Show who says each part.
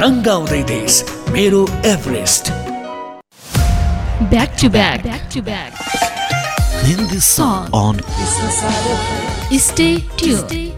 Speaker 1: रंगाउँदै देश मेरो Everest.
Speaker 2: Back to back.
Speaker 1: Hindi song on
Speaker 2: Stay tuned.